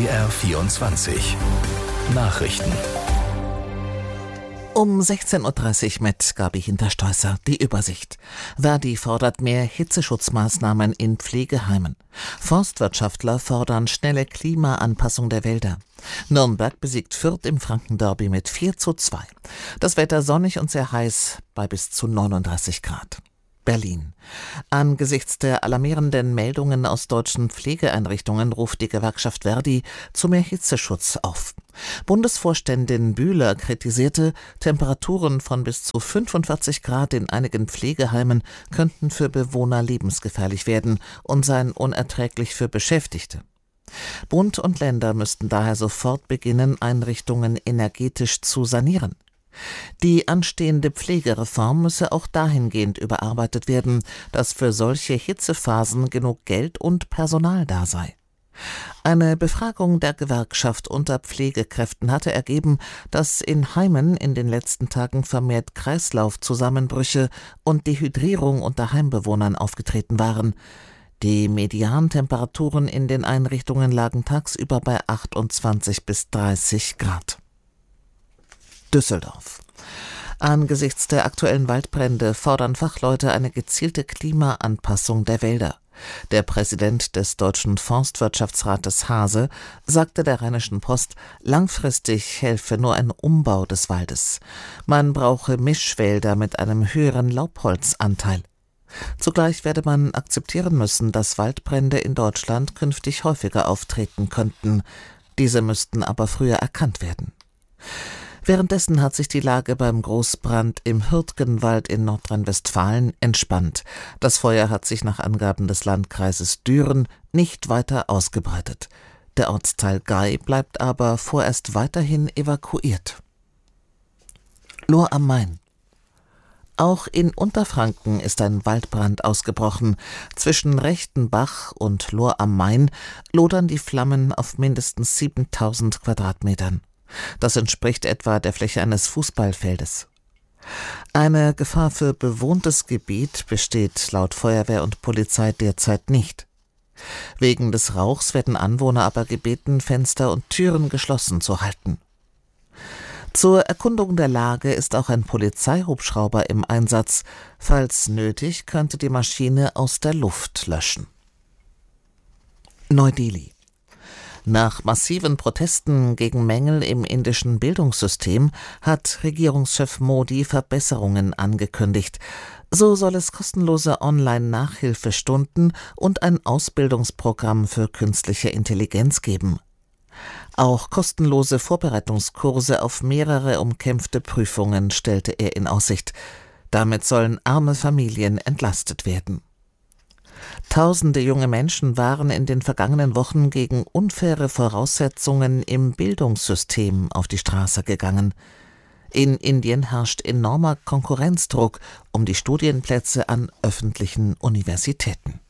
BR24 Nachrichten. Um 16.30 Uhr mit Gabi Hinterstoisser die Übersicht. Verdi fordert mehr Hitzeschutzmaßnahmen in Pflegeheimen. Forstwirtschaftler fordern schnelle Klimaanpassung der Wälder. Nürnberg besiegt Fürth im Frankenderby mit 4:2. Das Wetter sonnig und sehr heiß bei bis zu 39 Grad. Berlin. Angesichts der alarmierenden Meldungen aus deutschen Pflegeeinrichtungen ruft die Gewerkschaft Verdi zu mehr Hitzeschutz auf. Bundesvorständin Bühler kritisierte, Temperaturen von bis zu 45 Grad in einigen Pflegeheimen könnten für Bewohner lebensgefährlich werden und seien unerträglich für Beschäftigte. Bund und Länder müssten daher sofort beginnen, Einrichtungen energetisch zu sanieren. Die anstehende Pflegereform müsse auch dahingehend überarbeitet werden, dass für solche Hitzephasen genug Geld und Personal da sei. Eine Befragung der Gewerkschaft unter Pflegekräften hatte ergeben, dass in Heimen in den letzten Tagen vermehrt Kreislaufzusammenbrüche und Dehydrierung unter Heimbewohnern aufgetreten waren. Die Mediantemperaturen in den Einrichtungen lagen tagsüber bei 28 bis 30 Grad. Düsseldorf. Angesichts der aktuellen Waldbrände fordern Fachleute eine gezielte Klimaanpassung der Wälder. Der Präsident des Deutschen Forstwirtschaftsrates Hase sagte der Rheinischen Post, langfristig helfe nur ein Umbau des Waldes. Man brauche Mischwälder mit einem höheren Laubholzanteil. Zugleich werde man akzeptieren müssen, dass Waldbrände in Deutschland künftig häufiger auftreten könnten. Diese müssten aber früher erkannt werden. Währenddessen hat sich die Lage beim Großbrand im Hürtgenwald in Nordrhein-Westfalen entspannt. Das Feuer hat sich nach Angaben des Landkreises Düren nicht weiter ausgebreitet. Der Ortsteil Gay bleibt aber vorerst weiterhin evakuiert. Lohr am Main. Auch in Unterfranken ist ein Waldbrand ausgebrochen. Zwischen Rechtenbach und Lohr am Main lodern die Flammen auf mindestens 7000 Quadratmetern. Das entspricht etwa der Fläche eines Fußballfeldes. Eine Gefahr für bewohntes Gebiet besteht laut Feuerwehr und Polizei derzeit nicht. Wegen des Rauchs werden Anwohner aber gebeten, Fenster und Türen geschlossen zu halten. Zur Erkundung der Lage ist auch ein Polizeihubschrauber im Einsatz. Falls nötig, könnte die Maschine aus der Luft löschen. Neu-Delhi. Nach massiven Protesten gegen Mängel im indischen Bildungssystem hat Regierungschef Modi Verbesserungen angekündigt. So soll es kostenlose Online-Nachhilfestunden und ein Ausbildungsprogramm für künstliche Intelligenz geben. Auch kostenlose Vorbereitungskurse auf mehrere umkämpfte Prüfungen stellte er in Aussicht. Damit sollen arme Familien entlastet werden. Tausende junge Menschen waren in den vergangenen Wochen gegen unfaire Voraussetzungen im Bildungssystem auf die Straße gegangen. In Indien herrscht enormer Konkurrenzdruck um die Studienplätze an öffentlichen Universitäten.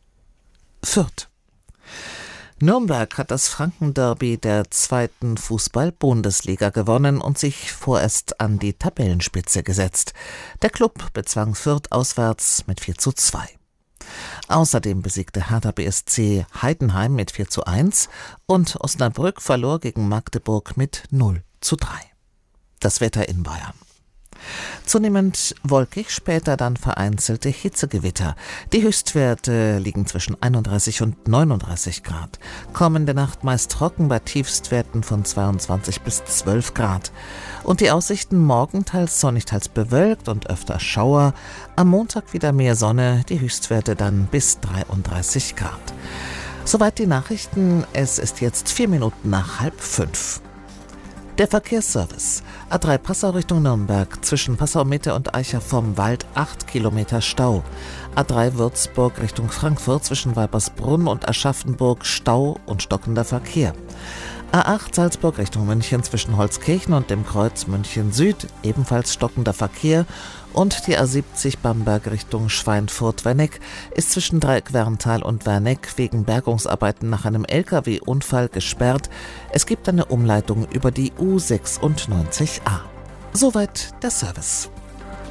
Fürth. Nürnberg hat das Frankenderby der 2. Fußball-Bundesliga gewonnen und sich vorerst an die Tabellenspitze gesetzt. Der Klub bezwang Fürth auswärts mit 4:2. Außerdem besiegte Hertha BSC Heidenheim mit 4:1 und Osnabrück verlor gegen Magdeburg mit 0:3. Das Wetter in Bayern. Zunehmend wolkig, später dann vereinzelte Hitzegewitter. Die Höchstwerte liegen zwischen 31 und 39 Grad. Kommende Nacht meist trocken bei Tiefstwerten von 22 bis 12 Grad. Und die Aussichten: morgen teils sonnig, teils bewölkt und öfter Schauer. Am Montag wieder mehr Sonne, die Höchstwerte dann bis 33 Grad. Soweit die Nachrichten. Es ist jetzt 4 Minuten nach 4:30. Der Verkehrsservice. A3 Passau Richtung Nürnberg, zwischen Passau Mitte und Eicher vom Wald 8 Kilometer Stau. A3 Würzburg Richtung Frankfurt, zwischen Weibersbrunn und Aschaffenburg Stau und stockender Verkehr. A8 Salzburg Richtung München, zwischen Holzkirchen und dem Kreuz München Süd, ebenfalls stockender Verkehr. Und die A70 Bamberg Richtung Schweinfurt-Werneck ist zwischen Dreieck-Werntal und Werneck wegen Bergungsarbeiten nach einem LKW-Unfall gesperrt. Es gibt eine Umleitung über die U96a. Soweit der Service.